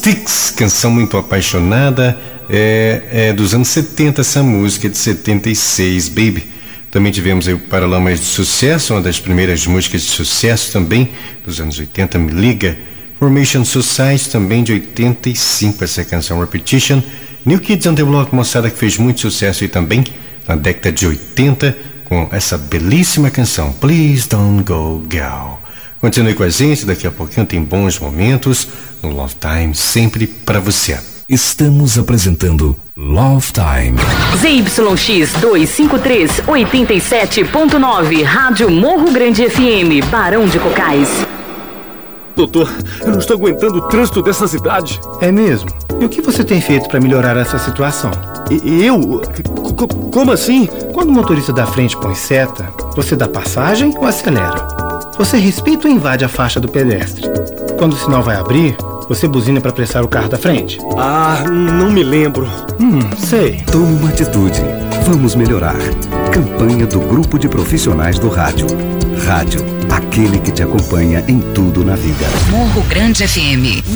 Styx, canção muito apaixonada, é dos anos 70 essa música, de 76, Baby. Também tivemos aí o Paralamas de Sucesso, uma das primeiras músicas de sucesso também, dos anos 80, Me Liga. Formation Society, também de 85, essa canção Repetition. New Kids on the Block, moçada que fez muito sucesso aí também, na década de 80, com essa belíssima canção, Please Don't Go Girl. Continue com a gente, daqui a pouquinho tem bons momentos no Love Time, sempre para você. Estamos apresentando Love Time. ZYX 253, 87.9, Rádio Morro Grande FM, Barão de Cocais. Doutor, eu não estou aguentando o trânsito dessa cidade. É mesmo? E o que você tem feito para melhorar essa situação? Eu? Como assim? Quando o motorista da frente põe seta, você dá passagem ou acelera? Você respeita ou invade a faixa do pedestre? Quando o sinal vai abrir, você buzina para apressar o carro da frente? Não me lembro. Sei. Tome uma atitude. Vamos melhorar. Campanha do Grupo de Profissionais do Rádio. Rádio, aquele que te acompanha em tudo na vida. Morro Grande FM.